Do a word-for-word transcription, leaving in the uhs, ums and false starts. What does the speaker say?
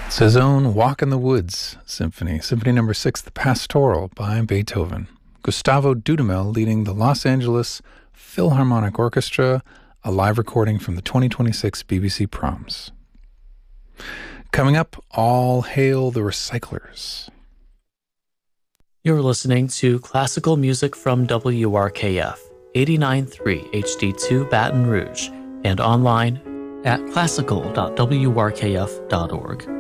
It's his own Walk in the Woods Symphony, Symphony Number Six, The Pastoral by Beethoven. Gustavo Dudamel leading the Los Angeles Philharmonic Orchestra, a live recording from the twenty twenty-six B B C Proms. Coming up, All Hail the Recyclers. You're listening to classical music from W R K F, eighty-nine point three H D two Baton Rouge, and online at classical dot w r k f dot org.